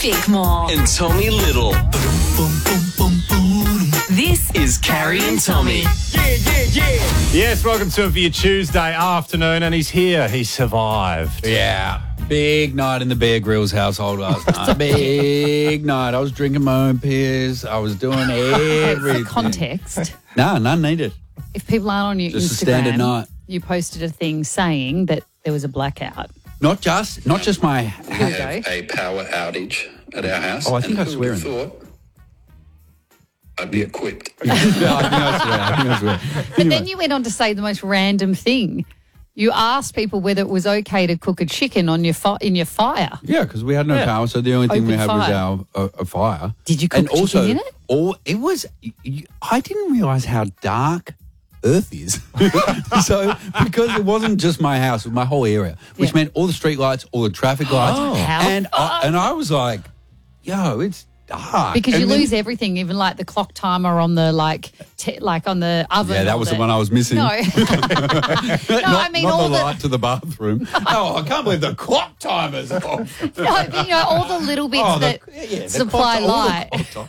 Bickmore. And Tommy Little. This is Carrie and Tommy. Yes, welcome to it for your Tuesday afternoon, and he's here. He survived. Yeah. Big night in the Bear Grylls household last night. Big night. I was drinking my own piss. I was doing everything. For context, No, none needed. if people aren't on your Just a Instagram, standard night. you posted a thing saying that there was a blackout. Not just my Here we go. A power outage at our house. Oh, I think and I who swear would have in thought I'd be equipped. I think I swear. But then you went on to say the most random thing. You asked people whether it was okay to cook a chicken on your in your fire. Yeah, because we had no power, so the only thing we Open had fire. was our a fire. Did you cook and chicken also, in it? It was. I didn't realise how dark Earth is. So because it wasn't just my house, it was my whole area, which meant all the street lights, all the traffic lights, and I was like, "Yo, it's dark." Because And you then- lose everything, even like the clock timer on the on the oven. Yeah, that was the one I was missing. No, no, I mean not all the light to the bathroom. Oh, I can't believe the clock timer's off. no, but, all the little bits that supply light.